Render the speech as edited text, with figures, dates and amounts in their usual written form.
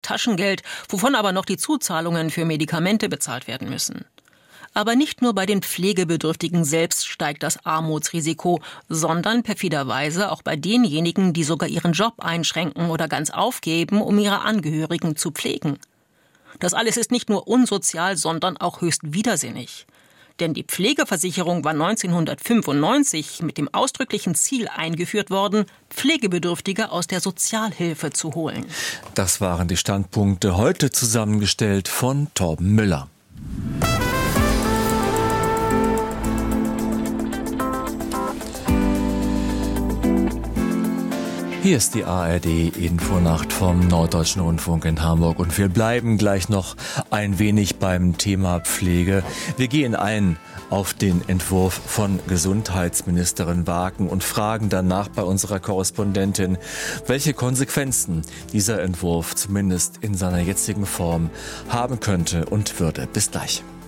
Taschengeld, wovon aber noch die Zuzahlungen für Medikamente bezahlt werden müssen. Aber nicht nur bei den Pflegebedürftigen selbst steigt das Armutsrisiko, sondern perfiderweise auch bei denjenigen, die sogar ihren Job einschränken oder ganz aufgeben, um ihre Angehörigen zu pflegen. Das alles ist nicht nur unsozial, sondern auch höchst widersinnig. Denn die Pflegeversicherung war 1995 mit dem ausdrücklichen Ziel eingeführt worden, Pflegebedürftige aus der Sozialhilfe zu holen. Das waren die Standpunkte, heute zusammengestellt von Torben Müller. Hier ist die ARD-Infonacht vom Norddeutschen Rundfunk in Hamburg und wir bleiben gleich noch ein wenig beim Thema Pflege. Wir gehen ein auf den Entwurf von Gesundheitsministerin Wagen und fragen danach bei unserer Korrespondentin, welche Konsequenzen dieser Entwurf zumindest in seiner jetzigen Form haben könnte und würde. Bis gleich.